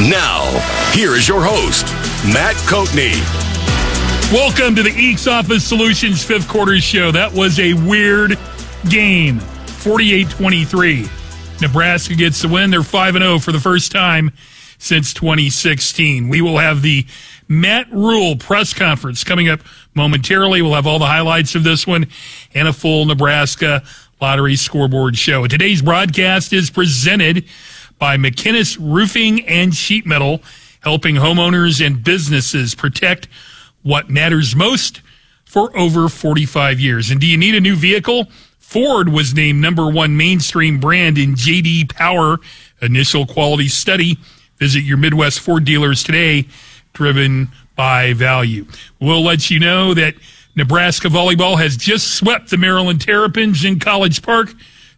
Now, here is your host, Matt Coatney. Welcome to the Eeks Office Solutions fifth quarter show. That was a weird game, 48-23. Nebraska gets the win. They're 5-0 for the first time since 2016. We will have the Matt Rhule press conference coming up momentarily. We'll have all the highlights of this one and a full Nebraska Lottery scoreboard show. Today's broadcast is presented by McInnes Roofing and Sheet Metal, helping homeowners and businesses protect what matters most for over 45 years. And do you need a new vehicle? Ford was named #1 mainstream brand in J.D. Power initial quality study. Visit your Midwest Ford dealers today, driven by value. We'll let you know that Nebraska volleyball has just swept the Maryland Terrapins in College Park,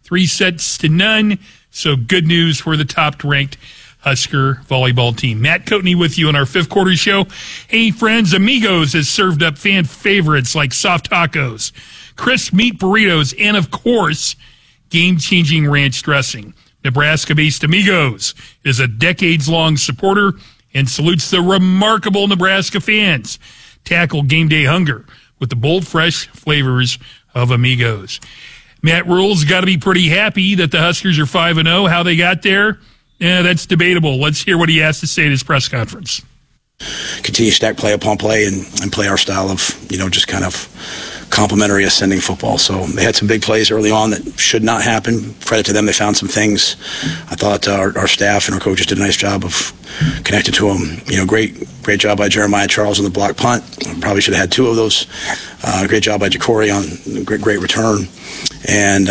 3-0. So good news for the top-ranked Husker volleyball team. Matt Coatney with you on our fifth quarter show. Hey, friends, Amigos has served up fan favorites like soft tacos, crisp meat burritos, and, of course, game-changing ranch dressing. Nebraska-based Amigos is a decades-long supporter and salutes the remarkable Nebraska fans. Tackle game day hunger with the bold, fresh flavors of Amigos. Matt Rhule's got to be pretty happy that the Huskers are 5-0. How they got there, that's debatable. Let's hear what he has to say at his press conference. Continue to stack play upon play and play our style of, just kind of complementary ascending football. So they had some big plays early on that should not happen. Credit to them. They found some things. I thought our staff and our coaches did a nice job of connecting to them. Great job by Jeremiah Charles on the block punt. Probably should have had 2 of those. Great job by Jacory on great return. And,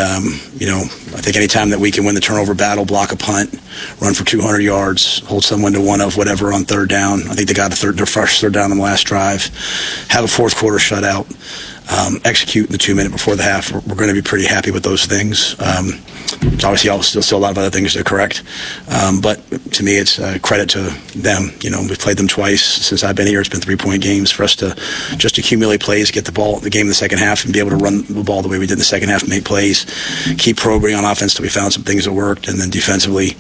I think any time that we can win the turnover battle, block a punt, run for 200 yards, hold someone to one of whatever on third down. I think they got their first third down on the last drive. Have a fourth quarter shutout. Execute in the 2 minute before the half. We're going to be pretty happy with those things. Obviously, still a lot of other things to correct. But to me, it's credit to them. We've played them twice since I've been here. It's been 3-point games for us to just accumulate plays, get the game in the second half, and be able to run the ball the way we did in the second half, make plays, keep probing on offense till we found some things that worked, and then defensively,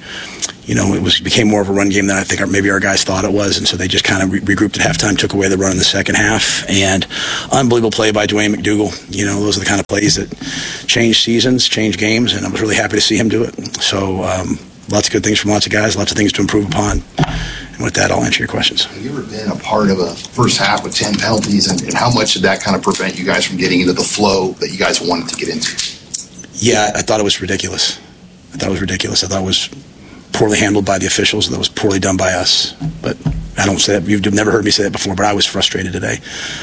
it became more of a run game than I think maybe our guys thought it was, and so they just kind of regrouped at halftime, took away the run in the second half, and unbelievable play by Dwayne McDougal. Those are the kind of plays that change seasons, change games, and I was really happy to see him do it. So lots of good things from lots of guys, lots of things to improve upon. And with that, I'll answer your questions. Have you ever been a part of a first half with 10 penalties, and how much did that kind of prevent you guys from getting into the flow that you guys wanted to get into? Yeah, I thought it was ridiculous. I thought it was poorly handled by the officials. That was poorly done by us. But I don't say that. You've never heard me say that before, but I was frustrated today.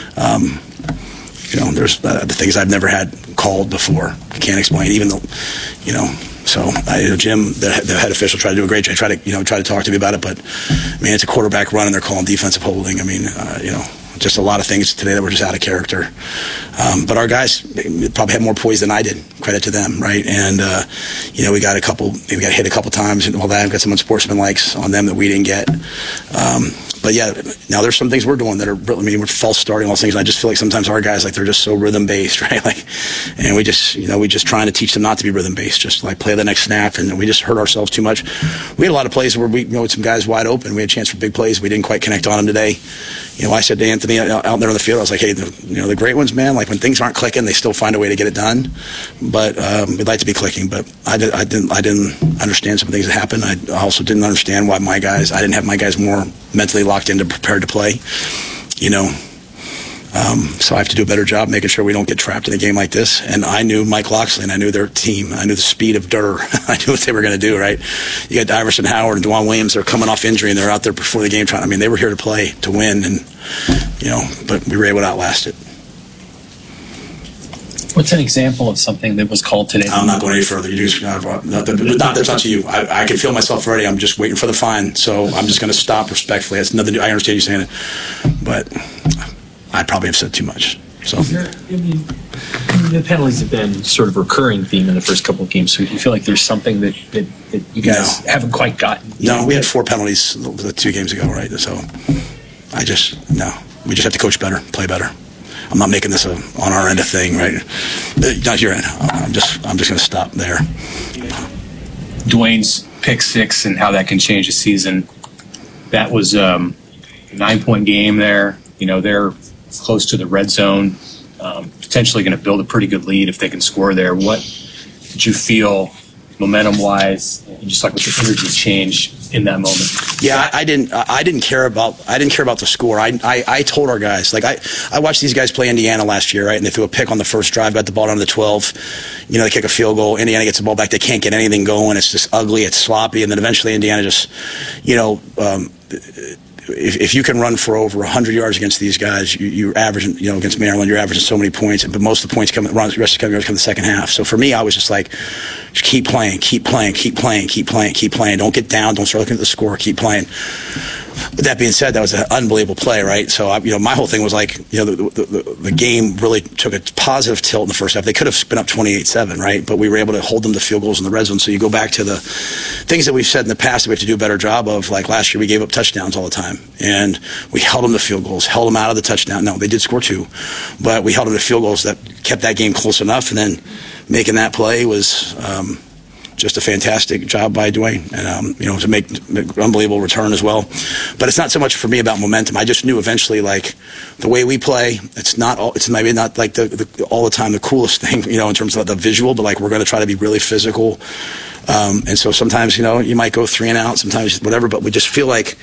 There's the things I've never had called before. I can't explain, even though, So Jim, the head official, tried to do a great job. Try to talk to me about it, but it's a quarterback run and they're calling defensive holding. Just a lot of things today that were just out of character. But our guys probably had more poise than I did. Credit to them, right? And we got hit a couple times, and all that. I've got some unsportsmanlikes on them that we didn't get. But yeah, now there's some things we're doing that are, we're false starting, all those things. And I just feel like sometimes our guys, they're just so rhythm based, right? And we just trying to teach them not to be rhythm based, just play the next snap, and we just hurt ourselves too much. We had a lot of plays where we, with some guys wide open, we had a chance for big plays. We didn't quite connect on them today. I said to Anthony out there on the field, I was like, hey, the great ones, man, when things aren't clicking, they still find a way to get it done. But we'd like to be clicking. But I didn't understand some things that happened. I also didn't understand why I didn't have my guys more mentally locked into prepared to play. So I have to do a better job making sure we don't get trapped in a game like this. And I knew Mike Loxley, and I knew their team. I knew the speed of Durr. I knew what they were going to do, right? You got Iverson Howard and DeJuan Williams. They're coming off injury, and they're out there before the game trying. They were here to play, to win, and but we were able to outlast it. What's an example of something that was called today? I'm not going any further. That's not to you. I can feel myself already. I'm just waiting for the fine, so I'm just going to stop respectfully. That's nothing. I understand you saying it, but I probably have said too much. So the penalties have been sort of a recurring theme in the first couple of games. So you feel like there's something that you guys haven't quite gotten. No, we had 4 penalties 2 games ago, right? So we just have to coach better, play better. I'm not making this on our end of thing, right? Not your end. I'm just going to stop there. Dwayne's pick 6 and how that can change a season. That was a 9-point game there. You know, they're close to the red zone, potentially going to build a pretty good lead if they can score there. What did you feel momentum-wise, and just like with the energy change in that moment? Yeah, I didn't care about the score. I told our guys, like I watched these guys play Indiana last year, right? And they threw a pick on the first drive, got the ball down to the 12. You know, they kick a field goal. Indiana gets the ball back. They can't get anything going. It's just ugly. It's sloppy. And then eventually Indiana just, you know, if you can run for over 100 yards against these guys, you're averaging, you know, against Maryland, you're averaging so many points. But most of the points come, the rest of the come the second half. So for me, I was just like, just keep playing. Don't get down. Don't start looking at the score. Keep playing. With that being said, that was an unbelievable play, right? So, my whole thing was like, you know, the game really took a positive tilt in the first half. They could have been up 28-7, right? But we were able to hold them to field goals in the red zone. So you go back to the things that we've said in the past that we have to do a better job of. Like last year, we gave up touchdowns all the time. And we held them to field goals, held them out of the touchdown. No, they did score 2. But we held them to field goals that kept that game close enough. And then making that play was just a fantastic job by Dwayne, and you know, to make unbelievable return as well. But it's not so much for me about momentum. I just knew eventually, like the way we play, it's maybe not like the all the time the coolest thing, you know, in terms of the visual, but like we're going to try to be really physical. And so sometimes, you know, you might go 3 and out, sometimes whatever, but we feel like,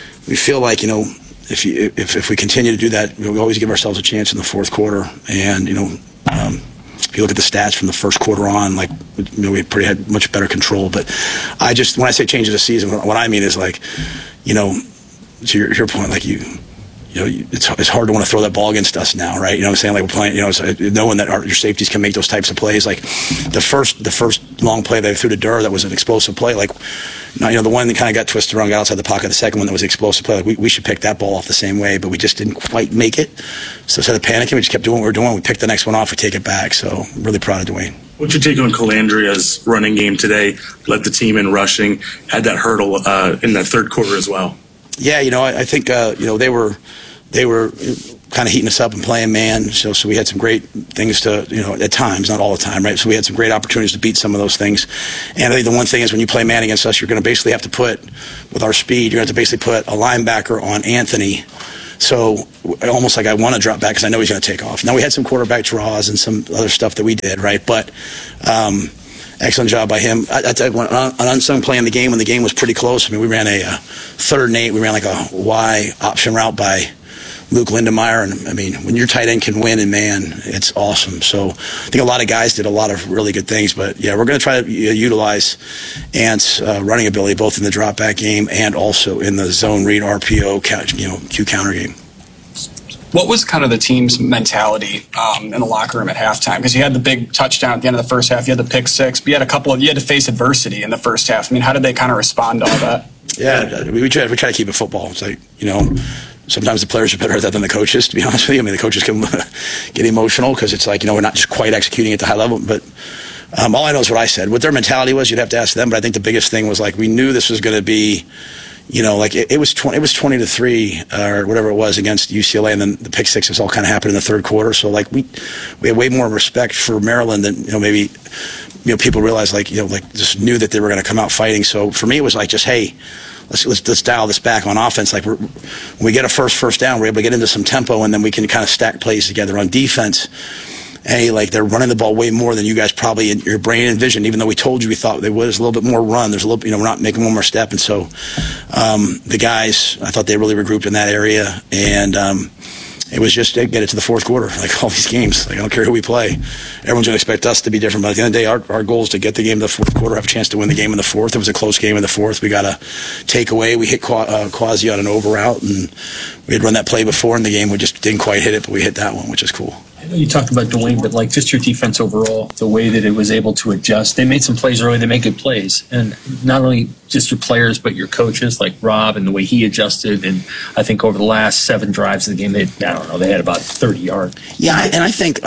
you know, if we continue to do that, we always give ourselves a chance in the fourth quarter. And you know. If you look at the stats from the first quarter on, like, you know, we had much better control. But when I say change of the season, what I mean is like, you know, to your point, like you know, it's hard to want to throw that ball against us now, right? You know what I'm saying? Like we're playing, you know, knowing that your safeties can make those types of plays. Like the first long play they threw to Durr, that was an explosive play. Like, you know, the one that kind of got twisted around, got outside the pocket. The second one that was an explosive play. Like we should pick that ball off the same way, but we just didn't quite make it. So instead of panicking, we just kept doing what we were doing. We picked the next one off. We take it back. So I'm really proud of Dwayne. What's your take on Calandria's running game today? Led the team in rushing, had that hurdle in that third quarter as well. Yeah, you know, I think you know, they were kind of heating us up and playing man. So we had some great things to, you know, at times, not all the time, right? So we had some great opportunities to beat some of those things. And I think the one thing is when you play man against us, you're going to basically have to put, with our speed, you're going to have to basically put a linebacker on Anthony. So almost like I want to drop back because I know he's going to take off. Now we had some quarterback draws and some other stuff that we did, right? But excellent job by him. I tell you, an unsung play in the game when the game was pretty close. I mean, we ran a 3rd and 8. We ran like a Y option route by Luke Lindemeyer, and I mean, when your tight end can win in man, it's awesome. So I think a lot of guys did a lot of really good things, but yeah, we're going to try to utilize Ant's running ability both in the drop back game and also in the zone read RPO, you know, Q counter game. What was kind of the team's mentality in the locker room at halftime? Because you had the big touchdown at the end of the first half, you had the pick 6, but you had to face adversity in the first half. I mean, how did they kind of respond to all that? Yeah, we try to keep it football. It's like, you know, sometimes the players are better at that than the coaches, to be honest with you. I mean, the coaches can get emotional because it's like, you know, we're not just quite executing at the high level. But all I know is what I said. What their mentality was, you'd have to ask them. But I think the biggest thing was, like, we knew this was going to be, you know, like it was 20-3 or whatever it was against UCLA, and then the pick 6 was all kind of happened in the third quarter. So like we had way more respect for Maryland than, you know, maybe, you know, people realized, like, you know, like just knew that they were going to come out fighting. So for me, it was like, just, hey, let's dial this back on offense. Like when we get a first down, we're able to get into some tempo, and then we can kind of stack plays together. On defense, hey, like they're running the ball way more than you guys probably in your brain envisioned. Even though we told you we thought they was a little bit more run, there's a little, you know, we're not making one more step. And so the guys, I thought they really regrouped in that area, and it was just to get it to the fourth quarter. Like all these games, like I don't care who we play, everyone's going to expect us to be different. But at the end of the day, our goal is to get the game to the fourth quarter, have a chance to win the game in the fourth. It was a close game in the fourth. We got a takeaway. We hit Quasi on an over route, and we had run that play before in the game. We just didn't quite hit it, but we hit that one, which is cool. I know you talked about Dwayne, but like just your defense overall, the way that it was able to adjust. They made some plays early. They made good plays, and not only just your players, but your coaches like Rob and the way he adjusted. And I think over the last 7 drives of the game, they had about 30 yards. Yeah, and I think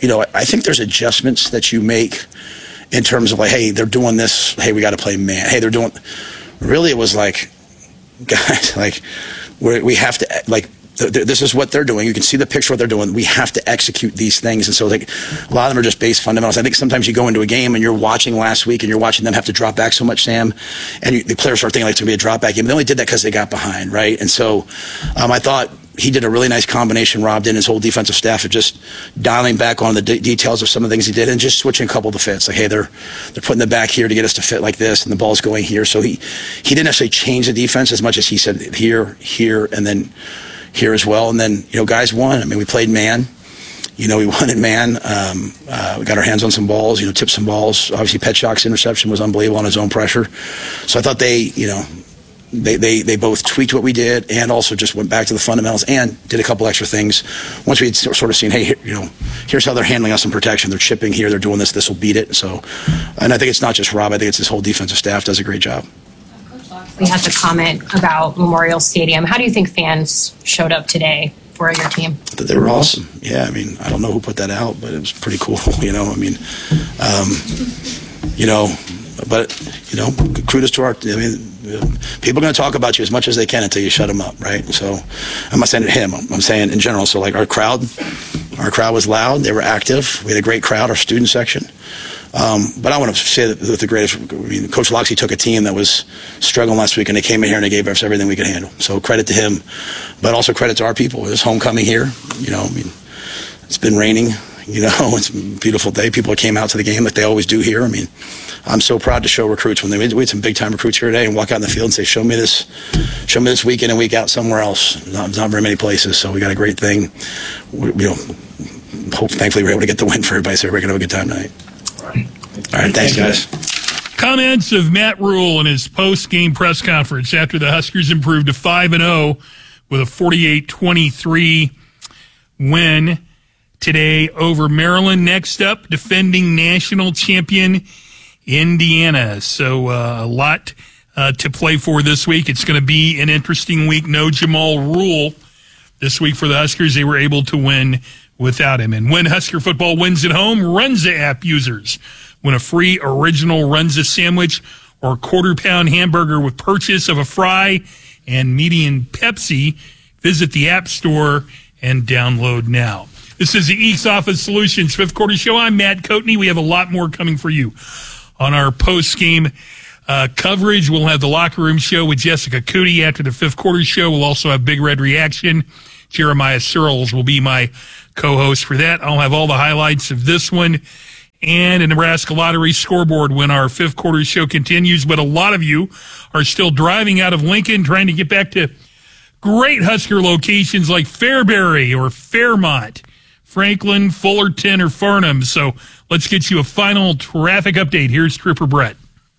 I think there's adjustments that you make in terms of like, hey, they're doing this. Hey, we got to play man. Hey, they're doing. Really, it was like, guys, like we have to like. this is what they're doing. You can see the picture of what they're doing. We have to execute these things. And so like a lot of them are just base fundamentals. I think sometimes you go into a game and you're watching last week and you're watching them have to drop back so much, Sam, and the players start thinking like it's going to be a drop back game. They only did that because they got behind, right? And so I thought he did a really nice combination, Rob did, his whole defensive staff, of just dialing back on the details of some of the things he did and just switching a couple of the fits. Like, hey, they're putting the back here to get us to fit like this, and the ball's going here. So he didn't necessarily change the defense as much as he said here, and then here as well. And then, guys won. I mean, we played man. We won in man. We got our hands on some balls, tipped some balls. Obviously, Petchak's interception was unbelievable on his own pressure. So I thought they both tweaked what we did and also just went back to the fundamentals and did a couple extra things. Once we had sort of seen, hey, here's how they're handling us in protection. They're chipping here. They're doing this. This will beat it. So, and I think it's not just Rob. I think it's his whole defensive staff does a great job. We had the comment about Memorial Stadium. How do you think fans showed up today for your team? They were awesome. Yeah, I mean, I don't know who put that out, but it was pretty cool. But kudos to our. People are going to talk about you as much as they can until you shut them up, right? So I'm not saying to him. I'm saying in general. So like our crowd was loud. They were active. We had a great crowd. Our student section. But I want to say that the greatest. Coach Loxley took a team that was struggling last week, and they came in here and they gave us everything we could handle. So credit to him, but also credit to our people. It's homecoming here. It's been raining. It's a beautiful day. People came out to the game like they always do here. I mean, I'm so proud to show recruits when we had some big time recruits here today and walk out in the field and say, show me this week in and week out somewhere else. Not very many places. So we got a great thing. Thankfully we're able to get the win for everybody, so everybody can have a good time tonight. All right, thanks guys. Comments of Matt Rule in his post-game press conference after the Huskers improved to 5-0 with a 48-23 win today over Maryland. Next up, defending national champion Indiana. So a lot to play for this week. It's going to be an interesting week. No Jamal Rule this week for the Huskers. They were able to win without him. And when Husker football wins at home, Runza app users win a free original Runza sandwich or quarter-pound hamburger with purchase of a fry and medium Pepsi. Visit the App Store and download now. This is the Eeks Office Solutions Fifth Quarter Show. I'm Matt Coatney. We have a lot more coming for you on our post-game coverage. We'll have the Locker Room Show with Jessica Cootie after the Fifth Quarter Show. We'll also have Big Red Reaction. Jeremiah Searles will be my co-host for that. I'll have all the highlights of this one and a Nebraska Lottery scoreboard when our Fifth Quarter Show continues. But a lot of you are still driving out of Lincoln, trying to get back to great Husker locations like Fairbury or Fairmont, Franklin, Fullerton, or Farnham. So let's get you a final traffic update. Here's Trooper Brett.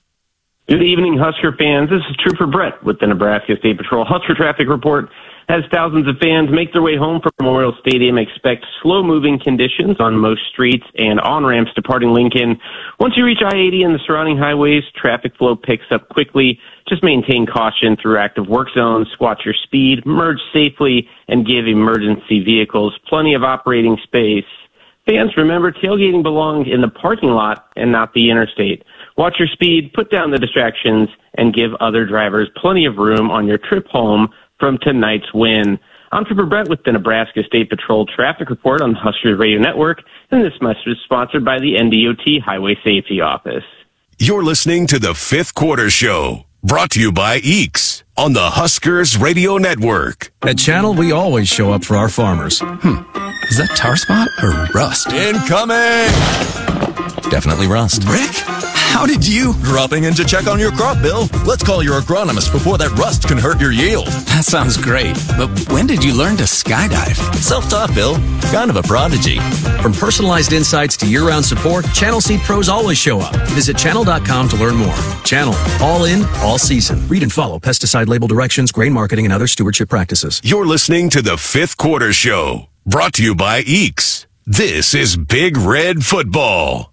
Good evening, Husker fans. This is Trooper Brett with the Nebraska State Patrol Husker Traffic Report. As thousands of fans make their way home from Memorial Stadium, expect slow-moving conditions on most streets and on-ramps departing Lincoln. Once you reach I-80 and the surrounding highways, traffic flow picks up quickly. Just maintain caution through active work zones, watch your speed, merge safely, and give emergency vehicles plenty of operating space. Fans, remember, tailgating belongs in the parking lot and not the interstate. Watch your speed, put down the distractions, and give other drivers plenty of room on your trip home from tonight's win. I'm Trooper Brett with the Nebraska State Patrol Traffic Report on the Huskers Radio Network, and this message is sponsored by the NDOT Highway Safety Office. You're listening to the Fifth Quarter Show, brought to you by Eeks on the Huskers Radio Network. At Channel, we always show up for our farmers. Is that tar spot or rust? Incoming! Definitely rust. Rick? How did you? Dropping in to check on your crop, Bill. Let's call your agronomist before that rust can hurt your yield. That sounds great. But when did you learn to skydive? Self-taught, Bill. Kind of a prodigy. From personalized insights to year-round support, Channel Seed pros always show up. Visit channel.com to learn more. Channel. All in, all season. Read and follow pesticide label directions, grain marketing, and other stewardship practices. You're listening to the Fifth Quarter Show, brought to you by Eeks. This is Big Red Football.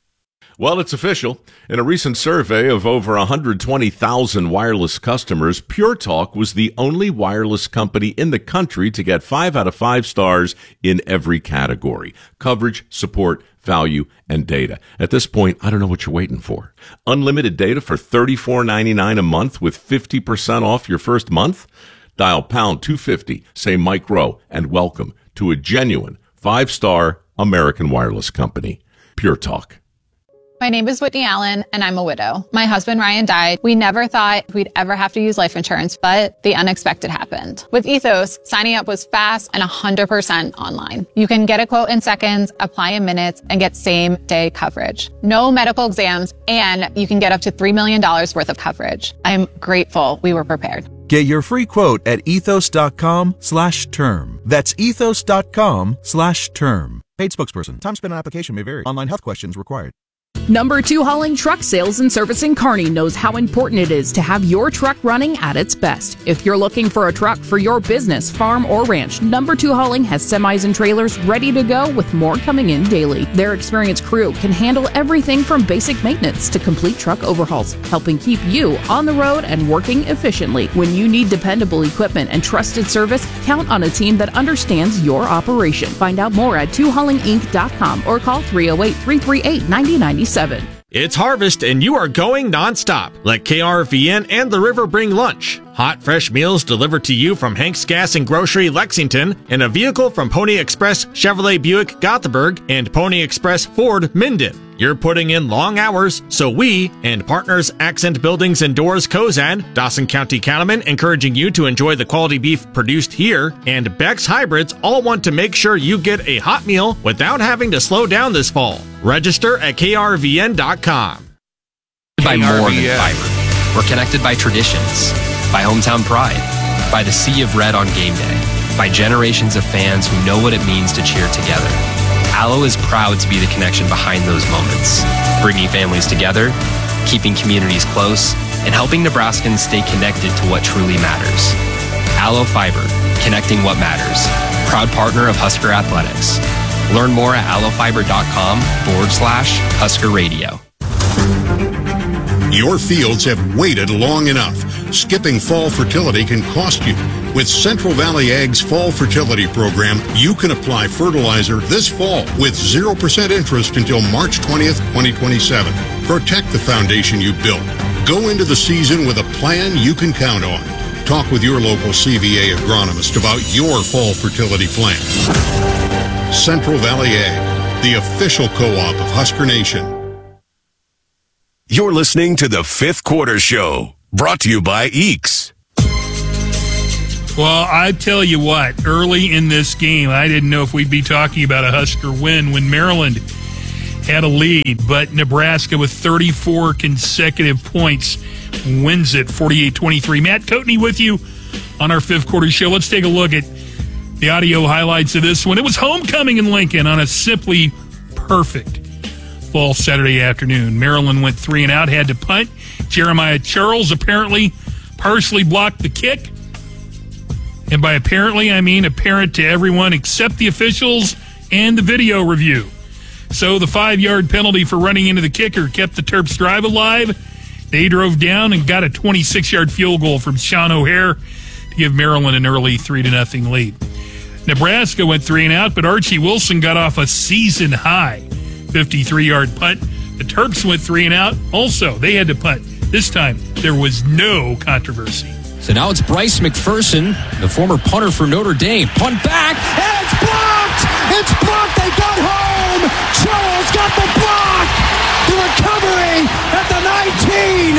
Well, it's official. In a recent survey of over 120,000 wireless customers, Pure Talk was the only wireless company in the country to get 5 out of 5 stars in every category: coverage, support, value, and data. At this point, I don't know what you're waiting for. Unlimited data for $34.99 a month with 50% off your first month? Dial pound 250, say Mike Rowe, and welcome to a genuine 5-star American wireless company. Pure Talk. My name is Whitney Allen, and I'm a widow. My husband, Ryan, died. We never thought we'd ever have to use life insurance, but the unexpected happened. With Ethos, signing up was fast and 100% online. You can get a quote in seconds, apply in minutes, and get same-day coverage. No medical exams, and you can get up to $3 million worth of coverage. I'm grateful we were prepared. Get your free quote at ethos.com/term. That's ethos.com/term. Paid spokesperson. Time spent on application may vary. Online health questions required. Number 2 Hauling Truck Sales and Servicing Kearney knows how important it is to have your truck running at its best. If you're looking for a truck for your business, farm, or ranch, Number 2 Hauling has semis and trailers ready to go with more coming in daily. Their experienced crew can handle everything from basic maintenance to complete truck overhauls, helping keep you on the road and working efficiently. When you need dependable equipment and trusted service, count on a team that understands your operation. Find out more at 2haulinginc.com or call 308-338-9097. It's harvest and you are going nonstop. Let KRVN and the river bring lunch. Hot, fresh meals delivered to you from Hank's Gas and Grocery, Lexington, in a vehicle from Pony Express Chevrolet Buick, Gothenburg, and Pony Express Ford, Minden. You're putting in long hours, so we and partners Accent Buildings and Doors, Kozan, Dawson County Cattlemen, encouraging you to enjoy the quality beef produced here, and Beck's Hybrids all want to make sure you get a hot meal without having to slow down this fall. Register at krvn.com. By more than fiber. We're connected by traditions, by hometown pride, by the sea of red on game day, by generations of fans who know what it means to cheer together. Allo is proud to be the connection behind those moments, bringing families together, keeping communities close, and helping Nebraskans stay connected to what truly matters. Allo Fiber, connecting what matters. Proud partner of Husker Athletics. Learn more at allofiber.com/Husker Radio. Your fields have waited long enough. Skipping fall fertility can cost you. With Central Valley Ag's Fall Fertility Program, you can apply fertilizer this fall with 0% interest until March 20th, 2027. Protect the foundation you built. Go into the season with a plan you can count on. Talk with your local CVA agronomist about your fall fertility plan. Central Valley Ag, the official co-op of Husker Nation. You're listening to the Fifth Quarter Show, brought to you by EEKS. Well, I tell you what, early in this game, I didn't know if we'd be talking about a Husker win when Maryland had a lead, but Nebraska with 34 consecutive points wins it 48-23. Matt Coatney with you on our Fifth Quarter Show. Let's take a look at the audio highlights of this one. It was homecoming in Lincoln on a simply perfect fall Saturday afternoon. Maryland went 3 and out, had to punt. Jeremiah Charles apparently partially blocked the kick. And by apparently, I mean apparent to everyone except the officials and the video review. So the 5-yard penalty for running into the kicker kept the Terps' drive alive. They drove down and got a 26-yard field goal from Sean O'Hare to give Maryland an early 3-0 lead. Nebraska went 3 and out, but Archie Wilson got off a season-high 53-yard punt. The Terps went 3 and out. Also, they had to punt. This time, there was no controversy. So now it's Bryce McPherson, the former punter for Notre Dame. Punt back, and it's blocked! It's blocked! They got home! Charles got the block! The recovery at the 19!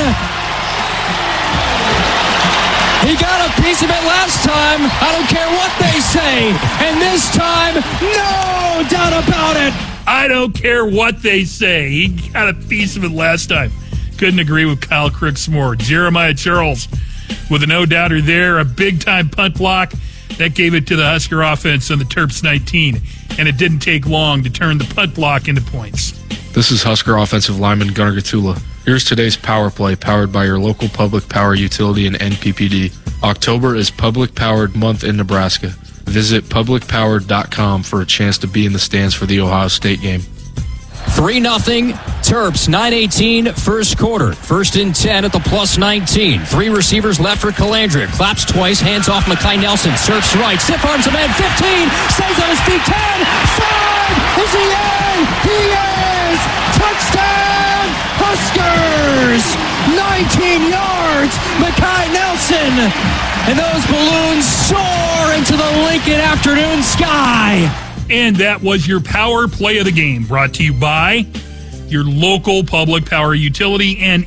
He got a piece of it last time. I don't care what they say. And this time, no doubt about it. I don't care what they say. He got a piece of it last time. Couldn't agree with Kyle Crooks more. Jeremiah Charles with a no-doubter there, a big-time punt block. That gave it to the Husker offense on the Terps 19. And it didn't take long to turn the punt block into points. This is Husker offensive lineman Gunnar Gatula. Here's today's Power Play, powered by your local public power utility and NPPD. October is Public Powered Month in Nebraska. Visit publicpowered.com for a chance to be in the stands for the Ohio State game. 3-0, Terps, 9:18, first quarter. First and 10 at the plus 19. 3 receivers left for Calandra. Claps twice, hands off Makai Nelson. Surfs right, stiff arms him in. 15, stays on his feet. 10, 5, is he in? He is! Touchdown, Huskers! 19 yards, Makai Nelson And those balloons soar into the Lincoln afternoon sky. And that was your power play of the game, brought to you by your local public power utility and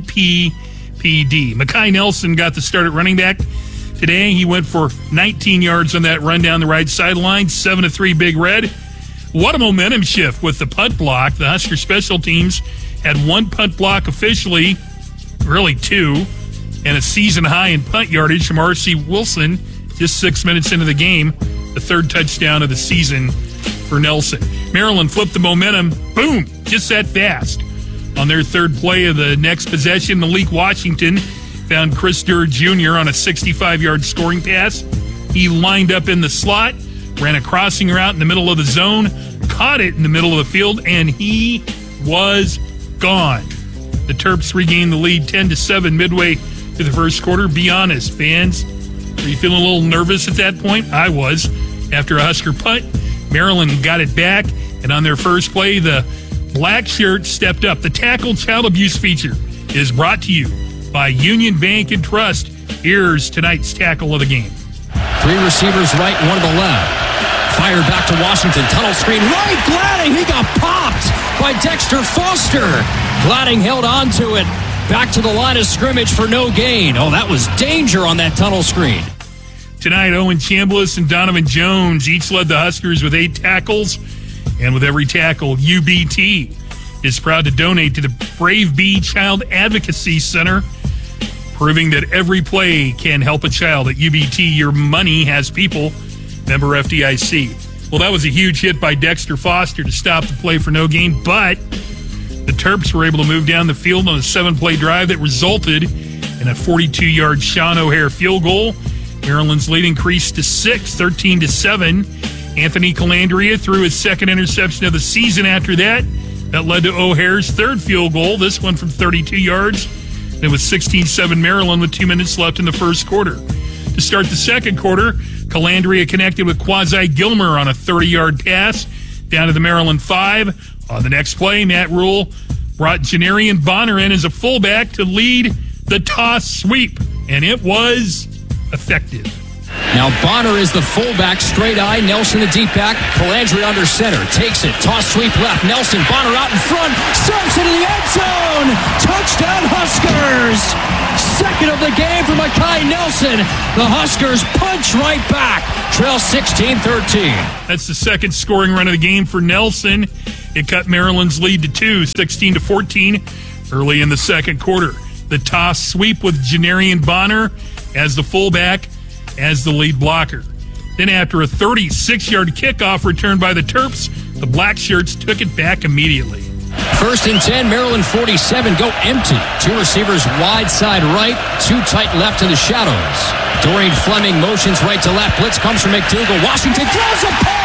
NPPD. Makai Nelson got the start at running back today. He went for 19 yards on that run down the right sideline, 7-3 Big Red. What a momentum shift with the punt block. The Husker special teams had one punt block officially, really two, and a season high in punt yardage from R.C. Wilson just 6 minutes into the game. The third touchdown of the season for Nelson. Maryland flipped the momentum, boom, just that fast. On their third play of the next possession, Malik Washington found Chris Durr Jr. on a 65-yard scoring pass. He lined up in the slot, ran a crossing route in the middle of the zone, caught it in the middle of the field, and he was gone. The Terps regained the lead 10-7 midway through the first quarter. Be honest, fans. Were you feeling a little nervous at that point? I was. After a Husker punt, Maryland got it back, and on their first play, the black shirt stepped up. The tackle child abuse feature is brought to you by Union Bank and Trust. Here's tonight's tackle of the game. Three receivers right, one to the left. Fired back to Washington. Tunnel screen right. Gladding. He got popped by Dexter Foster. Gladding held on to it. Back to the line of scrimmage for no gain. Oh, that was danger on that tunnel screen. Tonight, Owen Chambliss and Donovan Jones each led the Huskers with 8 tackles. And with every tackle, UBT is proud to donate to the Brave Bee Child Advocacy Center, proving that every play can help a child. At UBT, your money has people. Member FDIC. Well, that was a huge hit by Dexter Foster to stop the play for no gain, but the Terps were able to move down the field on a 7-play drive that resulted in a 42-yard Sean O'Hare field goal. Maryland's lead increased to 6, 13-7. Anthony Calandria threw his second interception of the season after that. That led to O'Hare's third field goal, this one from 32 yards. It was 16-7 Maryland with 2 minutes left in the first quarter. To start the second quarter, Calandria connected with Quasi Gilmer on a 30-yard pass down to the Maryland 5. On the next play, Matt Rule brought Janarian Bonner in as a fullback to lead the toss sweep, and it was effective. Now Bonner is the fullback, straight eye. Nelson the deep back. Calandria under center. Takes it. Toss sweep left. Nelson, Bonner out in front. Serves into the end zone. Touchdown Huskers. Second of the game for Makai Nelson. The Huskers punch right back. Trail 16-13. That's the second scoring run of the game for Nelson. It cut Maryland's lead to 2, 16-14, early in the second quarter. The toss sweep with Janarian Bonner as the fullback, as the lead blocker. Then after a 36-yard kickoff returned by the Terps, the Black Shirts took it back immediately. First and 10, Maryland 47, go empty. 2 receivers wide side right, 2 tight left to the shadows. Dorian Fleming motions right to left. Blitz comes from McDougal. Washington throws a pick.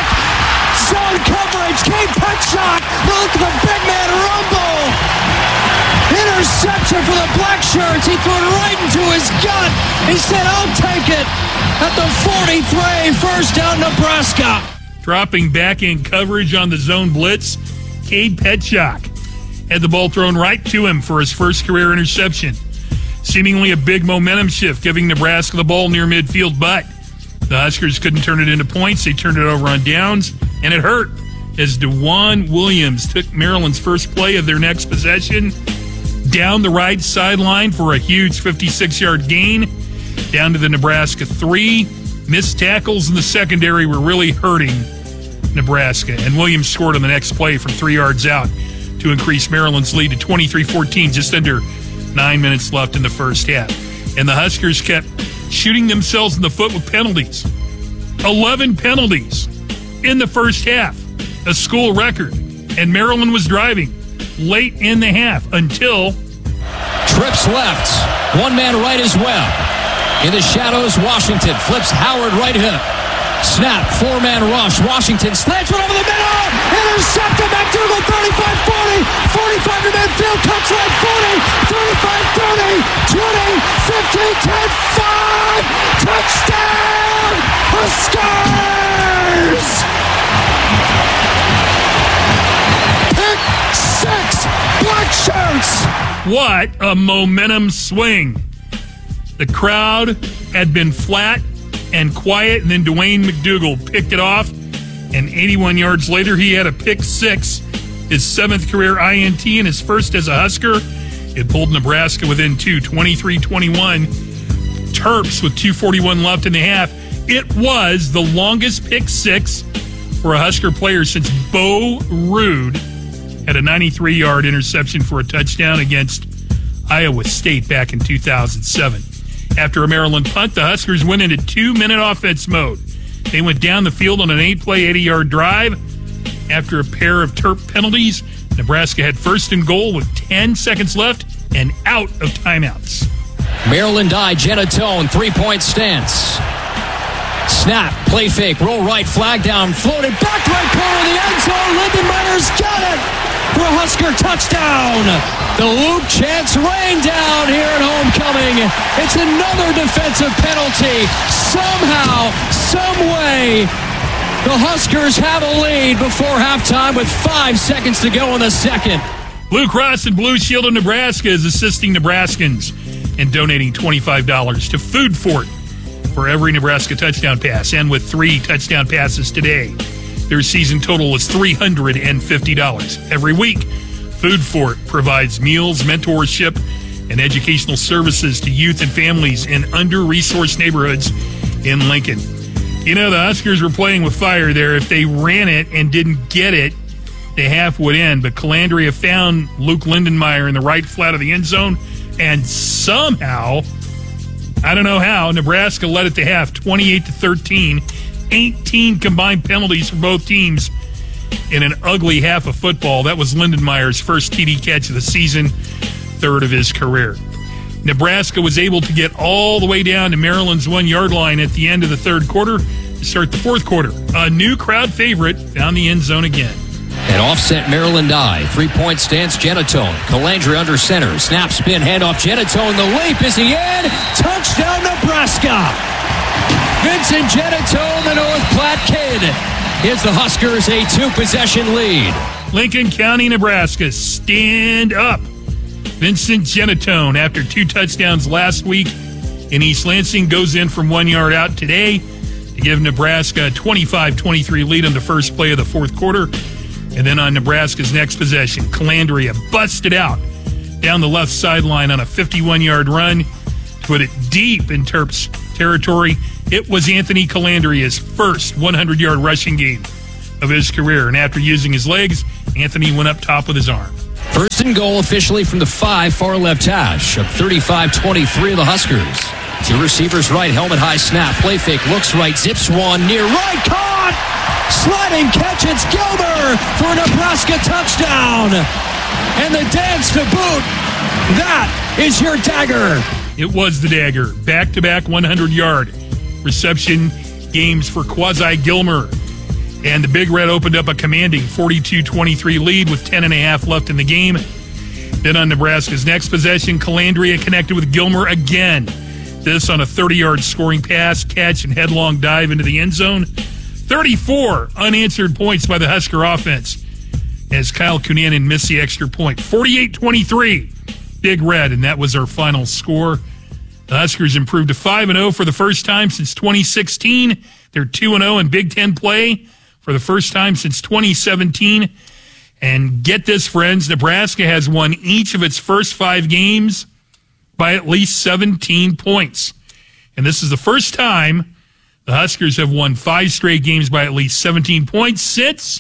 Zone coverage. Cade Petchak. Look at the big man rumble. Interception for the Black Shirts. He threw it right into his gut. He said, I'll take it at the 43. First down, Nebraska. Dropping back in coverage on the zone blitz, Cade Petchak had the ball thrown right to him for his first career interception. Seemingly a big momentum shift, giving Nebraska the ball near midfield, but the Huskers couldn't turn it into points. They turned it over on downs, and it hurt as DeJuan Williams took Maryland's first play of their next possession down the right sideline for a huge 56-yard gain down to the Nebraska 3. Missed tackles in the secondary were really hurting Nebraska, and Williams scored on the next play from 3 yards out to increase Maryland's lead to 23-14, just under 9 minutes left in the first half. And the Huskers kept shooting themselves in the foot with penalties. 11 penalties in the first half, a school record. And Maryland was driving late in the half until... Trips left, one man right as well. In the shadows, Washington flips Howard right hip. Snap, 4-man rush. Washington slants one over the middle. Intercepted. McDougal, 35-40. 45 to midfield. Cuts right, 40. 35-30. 20. 15. 10. 5. Touchdown. Huskers. Pick 6. Black Shirts. What a momentum swing. The crowd had been flat and quiet, and then Dwayne McDougal picked it off, and 81 yards later, he had a pick six, his 7th career INT and his first as a Husker. It pulled Nebraska within 2, 23-21. Terps with 2:41 left in the half. It was the longest pick six for a Husker player since Bo Rude had a 93-yard interception for a touchdown against Iowa State back in 2007. After a Maryland punt, the Huskers went into 2-minute offense mode. They went down the field on an 8-play, 80-yard drive. After a pair of Terp penalties, Nebraska had first and goal with 10 seconds left and out of timeouts. Maryland Genatone, 3-point stance. Snap, play fake, roll right, flag down, floated back right corner of the end zone. Lindenmeyer's got it for a Husker touchdown. The Luke chants rain down here at homecoming. It's another defensive penalty. Somehow, some way, the Huskers have a lead before halftime with 5 seconds to go in the second. Blue Cross and Blue Shield of Nebraska is assisting Nebraskans in donating $25 to Food Fort for every Nebraska touchdown pass. And with 3 touchdown passes today, their season total is $350 every week. Food Fort provides meals, mentorship, and educational services to youth and families in under-resourced neighborhoods in Lincoln. You know, the Huskers were playing with fire there. If they ran it and didn't get it, the half would end. But Calandria found Luke Lindenmeyer in the right flat of the end zone, and somehow, I don't know how, Nebraska led it to half, 28-13. 18 combined penalties for both teams in an ugly half of football. That was Lindenmeyer's first TD catch of the season, 3rd of his career. Nebraska was able to get all the way down to Maryland's 1-yard line at the end of the 3rd quarter to start the 4th quarter. A new crowd favorite found the end zone again. An offset Maryland 3-point stance Genatone. Calandria under center. Snap, spin, handoff Genatone. The leap is the end. Touchdown Nebraska. Vincent Genatone, the North Platte kid, gives the Huskers a 2-possession lead. Lincoln County, Nebraska, stand up. Vincent Genatone, after 2 touchdowns last week in East Lansing, goes in from 1 yard out today to give Nebraska a 25-23 lead on the first play of the 4th quarter. And then on Nebraska's next possession, Calandria busted out down the left sideline on a 51-yard run to put it deep in Terps territory. It was Anthony Calandria's first 100-yard rushing game of his career. And after using his legs, Anthony went up top with his arm. First and goal officially from the 5, far left hash of 35-23 of the Huskers. 2 receivers right, helmet high snap, play fake, looks right, zips one, near right, caught! Sliding catch, it's Gilmer for a Nebraska touchdown! And the dance to boot, that is your dagger! It was the dagger. Back-to-back 100-yard reception games for Quasi Gilmer. And the Big Red opened up a commanding 42-23 lead with 10.5 left in the game. Then on Nebraska's next possession, Calandria connected with Gilmer again. This on a 30-yard scoring pass, catch, and headlong dive into the end zone. 34 unanswered points by the Husker offense as Kyle Cunanan missed the extra point. 48-23, Big Red, and that was our final score. The Huskers improved to 5-0 for the first time since 2016. They're 2-0 in Big Ten play for the first time since 2017. And get this, friends, Nebraska has won each of its first 5 games by at least 17 points. And this is the first time the Huskers have won 5 straight games by at least 17 points since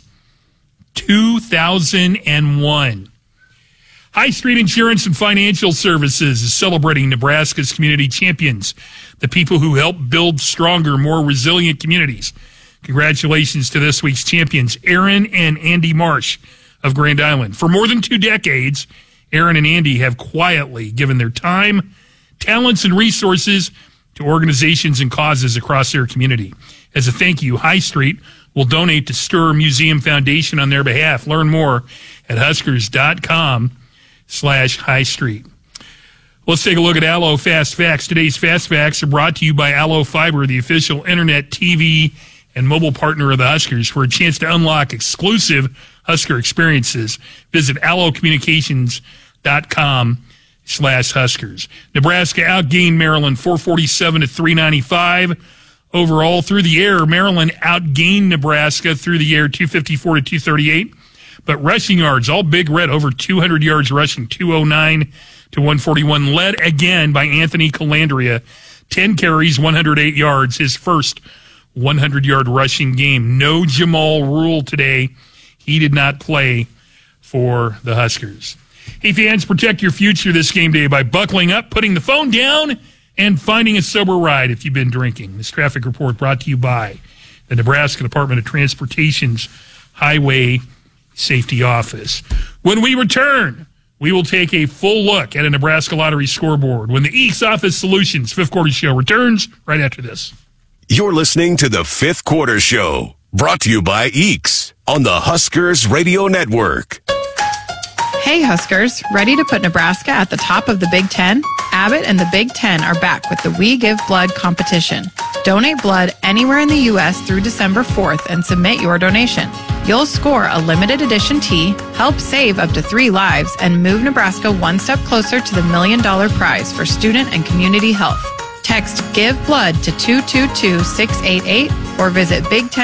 2001. High Street Insurance and Financial Services is celebrating Nebraska's community champions, the people who help build stronger, more resilient communities. Congratulations to this week's champions, Aaron and Andy Marsh of Grand Island. For more than 2 decades, Aaron and Andy have quietly given their time, talents, and resources to organizations and causes across their community. As a thank you, High Street will donate to Stir Museum Foundation on their behalf. Learn more at huskers.com/High Street. Let's take a look at Allo Fast Facts. Today's Fast Facts are brought to you by Allo Fiber, the official internet, TV, and mobile partner of the Huskers. For a chance to unlock exclusive Husker experiences, visit allocommunications.com /Huskers. Nebraska outgained Maryland 447 to 395. Overall, through the air, Maryland outgained Nebraska through the air 254 to 238. But rushing yards, all Big Red, over 200 yards rushing, 209 to 141, led again by Anthony Calandria. 10 carries, 108 yards, his first 100-yard rushing game. No Jamal Rule today. He did not play for the Huskers. Hey, fans, protect your future this game day by buckling up, putting the phone down, and finding a sober ride if you've been drinking. This traffic report brought to you by the Nebraska Department of Transportation's Highway Safety Office. When we return, we will take a full look at a Nebraska Lottery scoreboard when the Eeks Office Solutions Fifth Quarter Show returns right after this. You're listening to the Fifth Quarter Show, brought to you by Eeks on the Huskers Radio Network. Hey Huskers, ready to put Nebraska at the top of the Big Ten? Abbott and the Big Ten are back with the We Give Blood competition. Donate blood anywhere in the U.S. through December 4th and submit your donation. You'll score a limited edition tee, help save up to 3 lives, and move Nebraska one step closer to the $1 million prize for student and community health. Text Give Blood to 222-688 or visit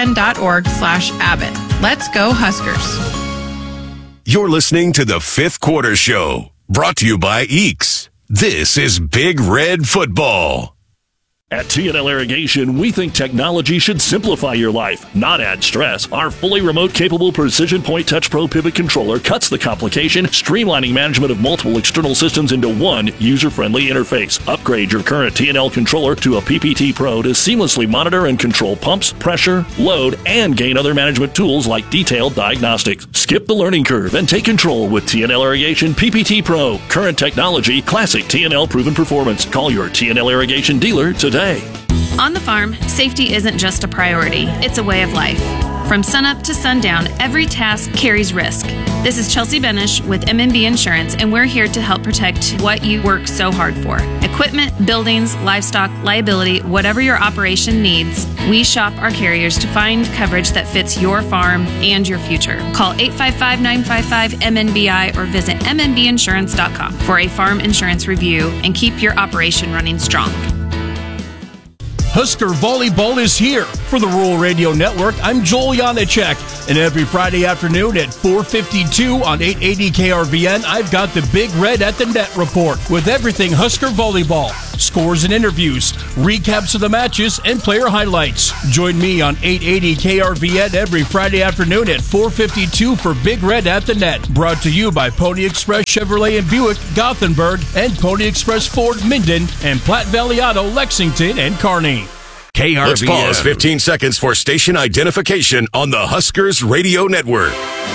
big10.org/Abbott. Let's go Huskers. You're listening to the Fifth Quarter Show, brought to you by Eeks. This is Big Red Football. At T&L Irrigation, we think technology should simplify your life, not add stress. Our fully remote-capable Precision Point Touch Pro Pivot Controller cuts the complication, streamlining management of multiple external systems into one user-friendly interface. Upgrade your current T&L controller to a PPT Pro to seamlessly monitor and control pumps, pressure, load, and gain other management tools like detailed diagnostics. Skip the learning curve and take control with T&L Irrigation PPT Pro. Current technology, classic T&L proven performance. Call your T&L Irrigation dealer today. On the farm, safety isn't just a priority, it's a way of life. From sunup to sundown, every task carries risk. This is Chelsea Benish with MNB Insurance, and we're here to help protect what you work so hard for. Equipment, buildings, livestock, liability, whatever your operation needs, we shop our carriers to find coverage that fits your farm and your future. Call 855-955-MNBI or visit mnbinsurance.com for a farm insurance review and keep your operation running strong. Husker Volleyball is here. For the Rural Radio Network, I'm Joel Janacek. And every Friday afternoon at 4:52 on 880 KRVN, I've got the Big Red at the Net report with everything Husker Volleyball. Scores and interviews, recaps of the matches, and player highlights. Join me on 880 KRVN every Friday afternoon at 4:52 for Big Red at the Net. Brought to you by Pony Express Chevrolet and Buick, Gothenburg, and Pony Express Ford, Minden, and Platte Valley Auto, Lexington, and Kearney. KRVN. Let's pause 15 seconds for station identification on the Huskers Radio Network.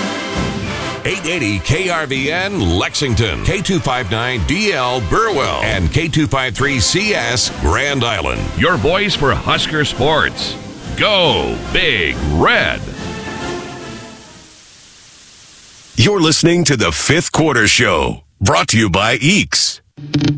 880 KRVN Lexington, K259DL Burwell, and K253CS Grand Island. Your voice for Husker sports. Go Big Red. You're listening to the Fifth Quarter Show, brought to you by Eeks.